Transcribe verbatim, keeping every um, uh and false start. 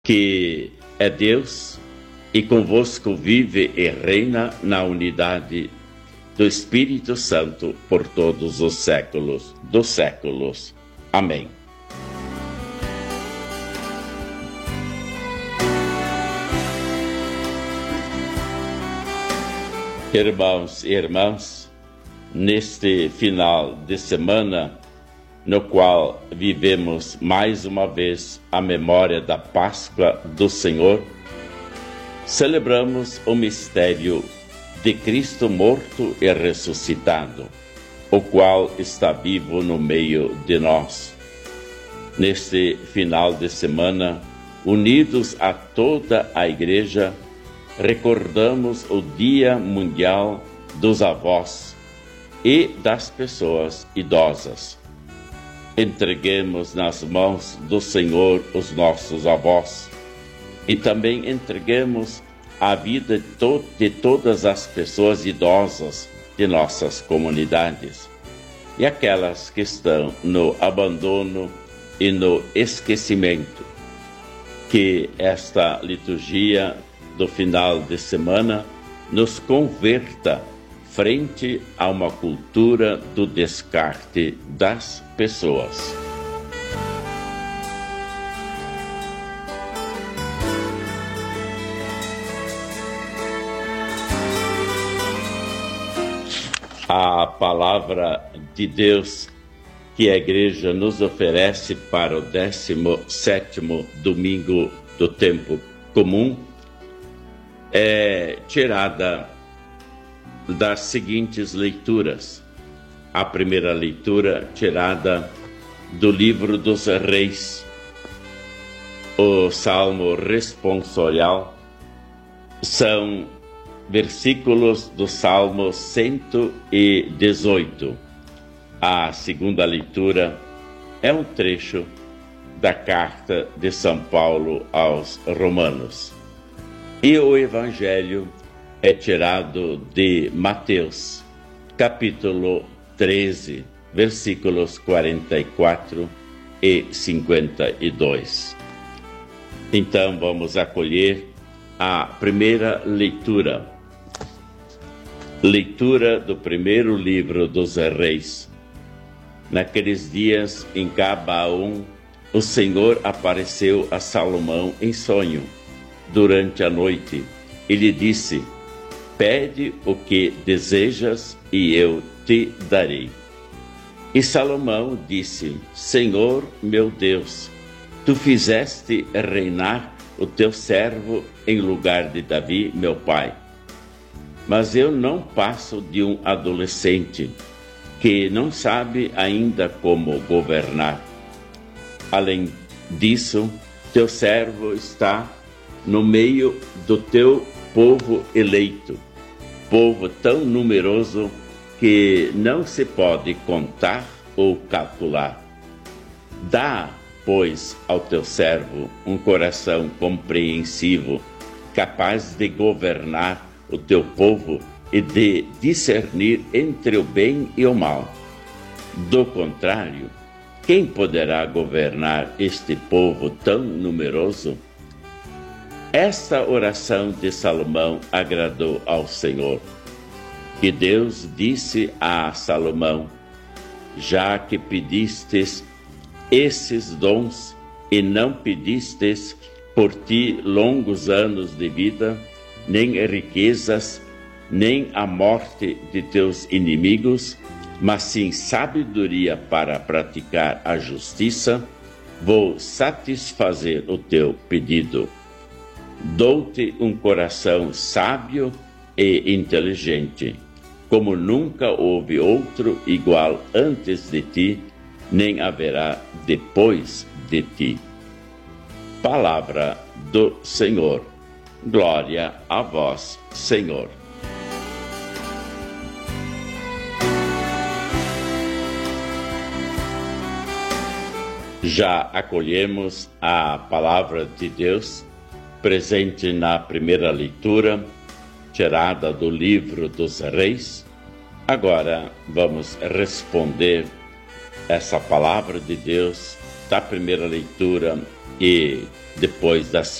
que é Deus e convosco vive e reina na unidade do Espírito Santo por todos os séculos dos séculos. Amém. Irmãos e irmãs, neste final de semana, no qual vivemos mais uma vez a memória da Páscoa do Senhor, celebramos o mistério de Cristo morto e ressuscitado, o qual está vivo no meio de nós. Neste final de semana, unidos a toda a Igreja, recordamos o Dia Mundial dos Avós e das Pessoas Idosas. Entreguemos nas mãos do Senhor os nossos avós e também entreguemos a vida de, to- de todas as pessoas idosas de nossas comunidades e aquelas que estão no abandono e no esquecimento. Que esta liturgia do final de semana nos converta frente a uma cultura do descarte das pessoas. A palavra de Deus que a Igreja nos oferece para o décimo sétimo domingo do tempo comum é tirada das seguintes leituras. A primeira leitura tirada do livro dos Reis, o Salmo responsorial, são versículos do Salmo cento e dezoito. A segunda leitura é um trecho da carta de São Paulo aos Romanos. E o Evangelho é tirado de Mateus, capítulo treze, versículos quarenta e quatro e cinquenta e dois. Então vamos acolher a primeira leitura. Leitura do primeiro livro dos Reis. Naqueles dias, em Gabaon, o Senhor apareceu a Salomão em sonho, durante a noite, e lhe disse: pede o que desejas e eu te darei. E Salomão disse: Senhor meu Deus, tu fizeste reinar o teu servo em lugar de Davi, meu pai. Mas eu não passo de um adolescente que não sabe ainda como governar. Além disso, teu servo está no meio do teu povo eleito, povo tão numeroso que não se pode contar ou calcular. Dá, pois, ao teu servo um coração compreensivo, capaz de governar o teu povo e de discernir entre o bem e o mal. Do contrário, quem poderá governar este povo tão numeroso? Esta oração de Salomão agradou ao Senhor. E Deus disse a Salomão: já que pedistes esses dons e não pedistes por ti longos anos de vida, nem riquezas, nem a morte de teus inimigos, mas sim sabedoria para praticar a justiça, vou satisfazer o teu pedido. Dou-te um coração sábio e inteligente, como nunca houve outro igual antes de ti, nem haverá depois de ti. Palavra do Senhor. Glória a vós, Senhor. Já acolhemos a palavra de Deus presente na primeira leitura, tirada do livro dos Reis. Agora vamos responder essa palavra de Deus da primeira leitura e depois da